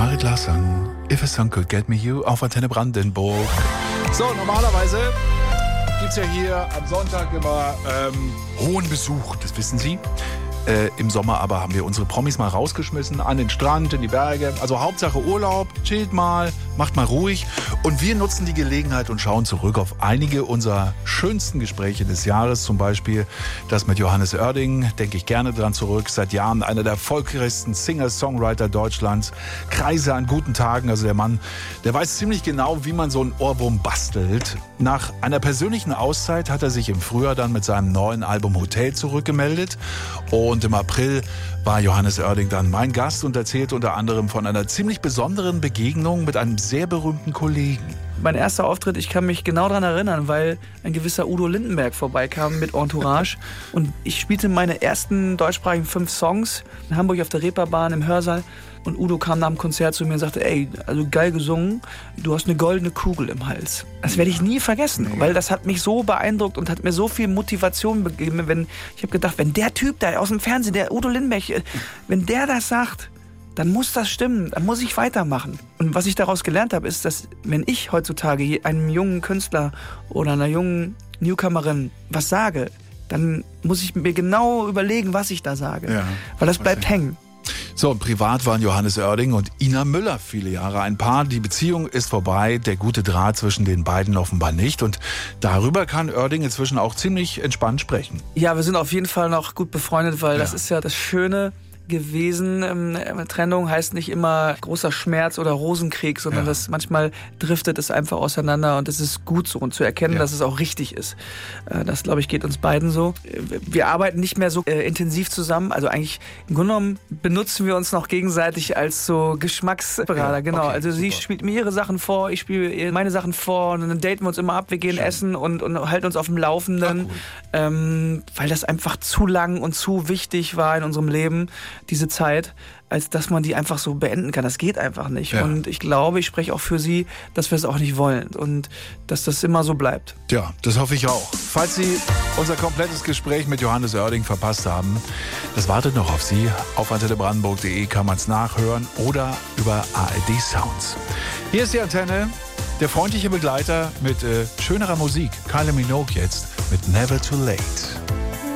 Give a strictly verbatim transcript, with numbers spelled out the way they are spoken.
Marit Larsen, If a Song Could Get Me You auf Antenne Brandenburg. So, normalerweise gibt es ja hier am Sonntag immer ähm, hohen Besuch, das wissen Sie. Äh, Im Sommer aber haben wir unsere Promis mal rausgeschmissen, an den Strand, in die Berge. Also Hauptsache Urlaub, chillt mal, macht mal ruhig. Und wir nutzen die Gelegenheit und schauen zurück auf einige unserer schönsten Gespräche des Jahres. Zum Beispiel das mit Johannes Oerding, denke ich gerne dran zurück. Seit Jahren einer der erfolgreichsten Singer-Songwriter Deutschlands. Kreise an guten Tagen. Also der Mann, der weiß ziemlich genau, wie man so einen Ohrwurm bastelt. Nach einer persönlichen Auszeit hat er sich im Frühjahr dann mit seinem neuen Album Hotel zurückgemeldet. Und im April war Johannes Oerding dann mein Gast und erzählte unter anderem von einer ziemlich besonderen Begegnung mit einem sehr berühmten Kollegen. Mein erster Auftritt, ich kann mich genau daran erinnern, weil ein gewisser Udo Lindenberg vorbeikam mit Entourage. Und ich spielte meine ersten deutschsprachigen fünf Songs in Hamburg auf der Reeperbahn im Hörsaal. Und Udo kam nach dem Konzert zu mir und sagte, ey, also geil gesungen, du hast eine goldene Kugel im Hals. Das werde ich nie vergessen, weil das hat mich so beeindruckt und hat mir so viel Motivation gegeben. Wenn, ich habe gedacht, wenn der Typ da aus dem Fernsehen, der Udo Lindenberg, wenn der das sagt, dann muss das stimmen, dann muss ich weitermachen. Und was ich daraus gelernt habe, ist, dass wenn ich heutzutage einem jungen Künstler oder einer jungen Newcomerin was sage, dann muss ich mir genau überlegen, was ich da sage. Ja, weil das bleibt hängen. So, und privat waren Johannes Oerding und Ina Müller viele Jahre ein Paar. Die Beziehung ist vorbei, der gute Draht zwischen den beiden offenbar nicht. Und darüber kann Oerding inzwischen auch ziemlich entspannt sprechen. Ja, wir sind auf jeden Fall noch gut befreundet, weil ja. das ist ja das Schöne gewesen. Ähm, Trennung heißt nicht immer großer Schmerz oder Rosenkrieg, sondern ja. das manchmal driftet es einfach auseinander und es ist gut so. Und zu erkennen, ja. dass es auch richtig ist. Äh, das, glaube ich, geht uns beiden so. Wir arbeiten nicht mehr so äh, intensiv zusammen. Also eigentlich, im Grunde genommen benutzen wir uns noch gegenseitig als so Geschmacksberater. Ja, genau. Okay, also sie super. Spielt mir ihre Sachen vor, ich spiele meine Sachen vor und dann daten wir uns immer ab, wir gehen Schön. essen und, und halten uns auf dem Laufenden. Ach, cool. ähm, weil das einfach zu lang und zu wichtig war in unserem Leben, diese Zeit, als dass man die einfach so beenden kann. Das geht einfach nicht. Ja. Und ich glaube, ich spreche auch für Sie, dass wir es auch nicht wollen und dass das immer so bleibt. Ja, das hoffe ich auch. Falls Sie unser komplettes Gespräch mit Johannes Oerding verpasst haben, das wartet noch auf Sie. Auf antenne brandenburg punkt de kann man es nachhören oder über A R D Sounds. Hier ist die Antenne, der freundliche Begleiter mit äh, schönerer Musik. Kylie Minogue jetzt mit Never Too Late.